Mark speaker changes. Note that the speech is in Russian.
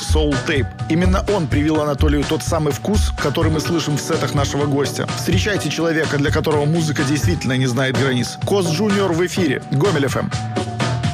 Speaker 1: Soul Tape. Именно он привил Анатолию тот самый вкус, который мы слышим в сетах нашего гостя. Встречайте человека, для которого музыка действительно не знает границ. Коз Джуниор в эфире. Гомель FM.